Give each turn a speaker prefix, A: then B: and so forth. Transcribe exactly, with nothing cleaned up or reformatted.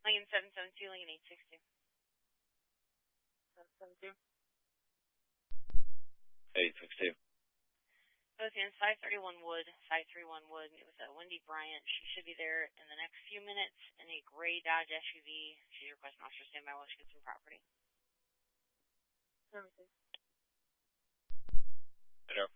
A: Lincoln seven seven two, Lincoln eight six two.
B: seven seven two.
C: eight six two.
A: Oceans five thirty-one Wood, five thirty-one Wood. It was uh, Wendy Bryant. She should be there in the next few minutes in a gray Dodge S U V. She's requesting officer standby while she gets some property.
B: Services.
C: Hello.